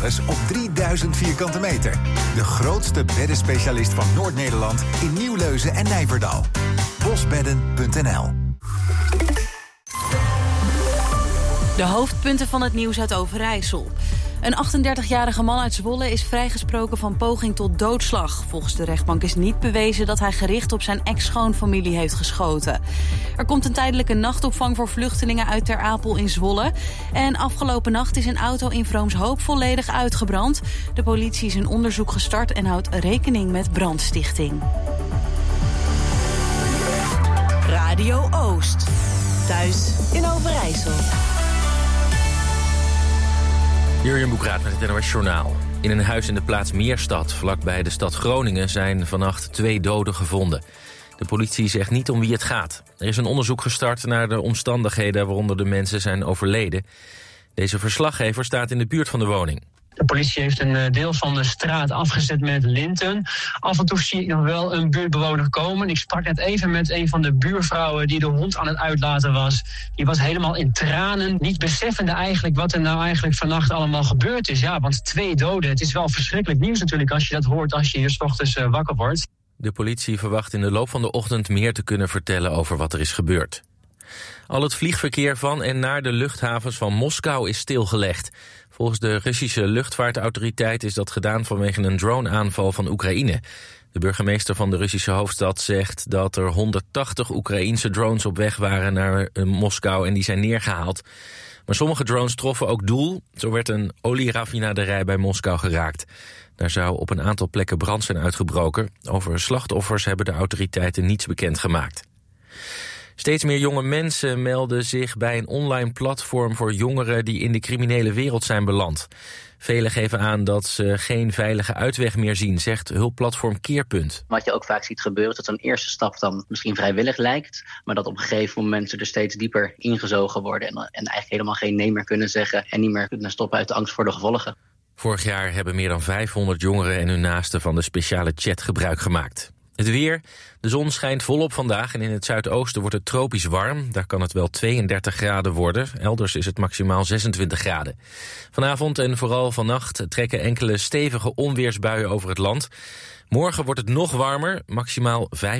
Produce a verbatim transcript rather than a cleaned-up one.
salaris op drieduizend vierkante meter. De grootste beddenspecialist van Noord-Nederland in Nieuwleuzen en Nijverdal. bosbedden punt n l. De hoofdpunten van het nieuws uit Overijssel. Een achtendertigjarige man uit Zwolle is vrijgesproken van poging tot doodslag. Volgens de rechtbank is niet bewezen dat hij gericht op zijn ex-schoonfamilie heeft geschoten. Er komt een tijdelijke nachtopvang voor vluchtelingen uit Ter Apel in Zwolle. En afgelopen nacht is een auto in Vroomshoop volledig uitgebrand. De politie is een onderzoek gestart en houdt rekening met brandstichting. Radio Oost. Thuis in Overijssel. Jurjen Boekraat met het N O S Journaal. In een huis in de plaats Meerstad, vlakbij de stad Groningen, zijn vannacht twee doden gevonden. De politie zegt niet om wie het gaat. Er is een onderzoek gestart naar de omstandigheden waaronder de mensen zijn overleden. Deze verslaggever staat in de buurt van de woning. De politie heeft een deel van de straat afgezet met linten. Af en toe zie ik nog wel een buurtbewoner komen. Ik sprak net even met een van de buurvrouwen die de hond aan het uitlaten was. Die was helemaal in tranen, niet beseffende eigenlijk wat er nou eigenlijk vannacht allemaal gebeurd is. Ja, want twee doden, het is wel verschrikkelijk nieuws natuurlijk als je dat hoort als je hier 's ochtends uh, wakker wordt. De politie verwacht in de loop van de ochtend meer te kunnen vertellen over wat er is gebeurd. Al het vliegverkeer van en naar de luchthavens van Moskou is stilgelegd. Volgens de Russische luchtvaartautoriteit is dat gedaan vanwege een drone-aanval van Oekraïne. De burgemeester van de Russische hoofdstad zegt dat er honderdtachtig Oekraïense drones op weg waren naar Moskou en die zijn neergehaald. Maar sommige drones troffen ook doel. Zo werd een olieraffinaderij bij Moskou geraakt. Daar zou op een aantal plekken brand zijn uitgebroken. Over slachtoffers hebben de autoriteiten niets bekendgemaakt. Steeds meer jonge mensen melden zich bij een online platform voor jongeren die in de criminele wereld zijn beland. Velen geven aan dat ze geen veilige uitweg meer zien, zegt hulpplatform Keerpunt. Wat je ook vaak ziet gebeuren is dat een eerste stap dan misschien vrijwillig lijkt, maar dat op een gegeven moment mensen er steeds dieper ingezogen worden en, en eigenlijk helemaal geen nee meer kunnen zeggen en niet meer kunnen stoppen uit de angst voor de gevolgen. Vorig jaar hebben meer dan vijfhonderd jongeren en hun naasten van de speciale chat gebruik gemaakt. Het weer. De zon schijnt volop vandaag en in het zuidoosten wordt het tropisch warm. Daar kan het wel tweeëndertig graden worden. Elders is het maximaal zesentwintig graden. Vanavond en vooral vannacht trekken enkele stevige onweersbuien over het land. Morgen wordt het nog warmer, maximaal vijf.